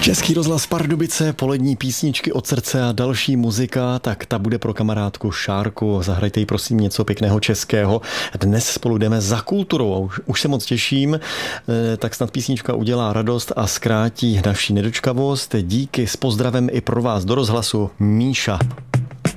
Český rozhlas Pardubice, polední písničky od srdce a další muzika, tak ta bude pro kamarádku Šárku. Zahrajte jí prosím něco pěkného českého. Dnes spolu jdeme za kulturou. Už se moc těším, tak snad písnička udělá radost a zkrátí naši nedočkavost. Díky s pozdravem i pro vás do rozhlasu Míša.